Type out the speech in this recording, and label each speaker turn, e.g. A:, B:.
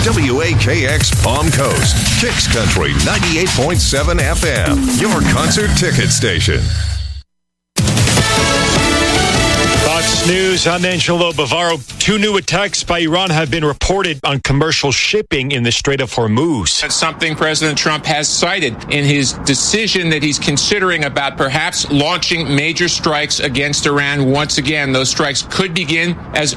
A: WAKX Palm Coast, Kicks Country 98.7 FM, your concert ticket station.
B: Fox News, I'm Angelo Bavaro. 2 new attacks by Iran have been reported on commercial shipping in the Strait of Hormuz.
C: That's something President Trump has cited in his decision that he's considering about perhaps launching major strikes against Iran once again. Those strikes could begin as